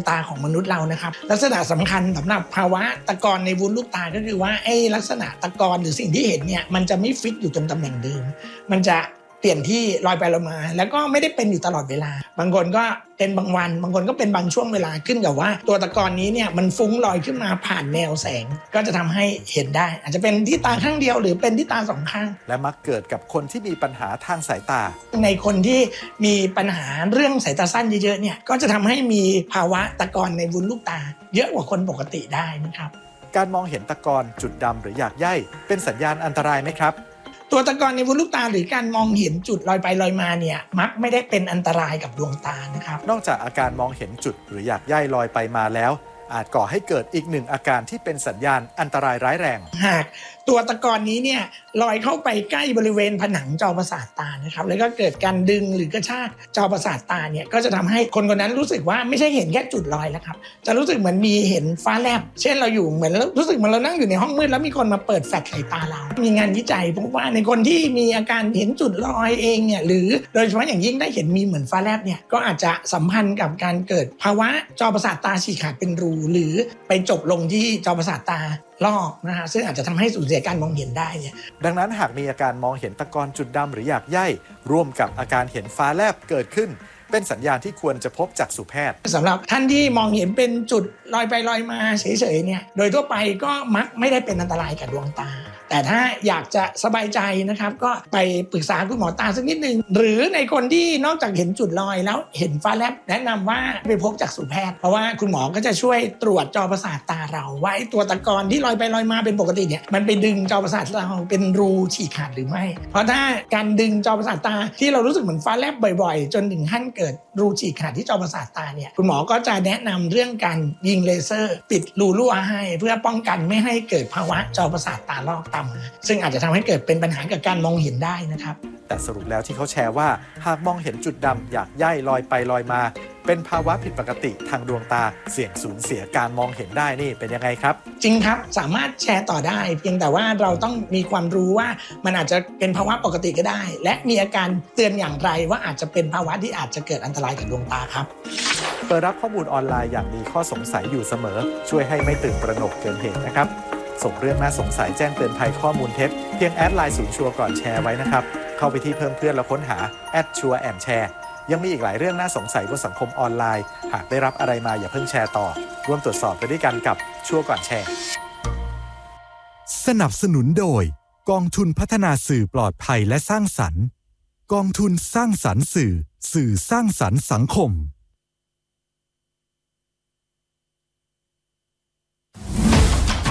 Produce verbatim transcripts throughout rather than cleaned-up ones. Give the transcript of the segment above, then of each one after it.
ตาของมนุษย์เรานะครับลักษณะสำคัญสำหรับภาวะตะกอนในวุ้นลูกตาก็คือว่าไอ้ลักษณะตะกอนหรือสิ่งที่เห็นเนี่ยมันจะไม่ฟิกอยู่ตรงตำแหน่งเดิมมันจะเปลี่ยนที่ลอยไปลอยมาแล้วก็ไม่ได้เป็นอยู่ตลอดเวลาบางคนก็เป็นบางวันบางคนก็เป็นบางช่วงเวลาขึ้นกับว่าตัวตะกอนนี้เนี่ยมันฟุ้งลอยขึ้นมาผ่านแนวแสงก็จะทำให้เห็นได้อาจจะเป็นที่ตาข้างเดียวหรือเป็นที่ตาสองข้างและมักเกิดกับคนที่มีปัญหาทางสายตาในคนที่มีปัญหาเรื่องสายตาสั้นเยอะๆเนี่ยก็จะทำให้มีภาวะตะกอนในวุ้นลูกตาเยอะกว่าคนปกติได้นะครับการมองเห็นตะกอนจุดดำหรือหยากใยเป็นสัญญาณอันตรายไหมครับตัวตะกอนในวุ้นลูกตาหรือการมองเห็นจุดลอยไปลอยมาเนี่ยมักไม่ได้เป็นอันตรายกับดวงตานะครับนอกจากอาการมองเห็นจุดหรือหยากใยลอยไปมาแล้วอาจก่อให้เกิดอีกหนึ่งอาการที่เป็นสัญญาณอันตรายร้ายแรงหากตัวตะกอนนี้เนี่ยลอยเข้าไปใกล้บริเวณผนังจอประสาทตานะครับแล้วก็เกิดการดึงหรือกระชากจอประสาทตาเนี่ยก็จะทำให้คนคนนั้นรู้สึกว่าไม่ใช่เห็นแค่จุดลอยแล้วครับจะรู้สึกเหมือนมีเห็นฟ้าแลบเช่นเราอยู่เหมือนรู้สึกเหมือนเรานั่งอยู่ในห้องมืดแล้วมีคนมาเปิดแฟลชใส่ตาเรามีงานวิจัยพบว่าในคนที่มีอาการเห็นจุดลอยเองเนี่ยหรือโดยเฉพาะอย่างยิ่งได้เห็นมีเหมือนฟ้าแลบเนี่ยก็อาจจะสัมพันธ์กับการเกิดภาวะจอประสาทตาฉีกขาดเป็นรูหรือไปจบลงที่จอประสาทตาลอกนะฮะซึ่งอาจจะทำให้สูญเสียการมองเห็นได้เนี่ยดังนั้นหากมีอาการมองเห็นตะกอนจุดดำหรือหยากใยร่วมกับอาการเห็นฟ้าแลบเกิดขึ้นเป็นสัญญาณที่ควรจะพบจักษุแพทย์สำหรับท่านที่มองเห็นเป็นจุดลอยไปลอยมาเฉยๆเนี่ยโดยทั่วไปก็มักไม่ได้เป็นอันตรายกับดวงตาแต่ถ้าอยากจะสบายใจนะครับก็ไปปรึกษาคุณหมอตาสักนิดนึงหรือในคนที่นอกจากเห็นจุดลอยแล้วเห็นฟ้าแลบแนะนำว่าไปพบจักษุแพทย์เพราะว่าคุณหมอก็จะช่วยตรวจจอประสาทตาเราว่าไอ้ตัวตะกอนที่ลอยไปลอยมาเป็นปกติเนี่ยมันไปดึงจอประสาทเราเป็นรูฉีกขาดหรือไม่เพราะถ้าการดึงจอประสาทตาที่เรารู้สึกเหมือนฟ้าแลบบ่อยๆจนถึงขั้นเกิดรูฉีกขาดที่จอประสาทตาเนี่ยคุณหมอก็จะแนะนำเรื่องการยิงเลเซอร์ปิดรูรั่วให้เพื่อป้องกันไม่ให้เกิดภาวะจอประสาทตาลอกตามมาซึ่งอาจจะทำให้เกิดเป็นปัญหากับการมองเห็นได้นะครับแต่สรุปแล้วที่เขาแชร์ว่าหากมองเห็นจุดดำหยากใยลอยไปลอยมาเป็นภาวะผิดปกติทางดวงตาเสี่ยงสูญเสียการมองเห็นได้นี่เป็นยังไงครับจริงครับสามารถแชร์ต่อได้เพียงแต่ว่าเราต้องมีความรู้ว่ามันอาจจะเป็นภาวะปกติก็ได้และมีอาการเตือนอย่างไรว่าอาจจะเป็นภาวะที่อาจจะเกิดอันตรายกับดวงตาครับเปิดรับข้อมูลออนไลน์อย่างมีข้อสงสัยอยู่เสมอช่วยให้ไม่ตื่นตระหนกเกินเหตุนะครับส่งเรื่องน่าสงสัยแจ้งเตือนภัยข้อมูลเท็จเพียงแอดไลน์ศูนย์ชัวร์ก่อนแชร์ไว้นะครับเข้าไปที่เพิ่มเพื่อนแล้วค้นหาแอดชัวร์แอนด์แชร์ยังมีอีกหลายเรื่องน่าสงสัยบนสังคมออนไลน์หากได้รับอะไรมาอย่าเพิ่งแชร์ต่อร่วมตรวจสอบไปด้วยกันกับชัวร์ก่อนแชร์สนับสนุนโดยกองทุนพัฒนาสื่อปลอดภัยและสร้างสรรค์กองทุนสร้างสรรค์สื่อสื่อสร้างสรรค์สังคม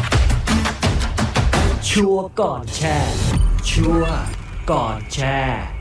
ชัวร์ก่อนแชร์ชัวร์ก่อนแชร์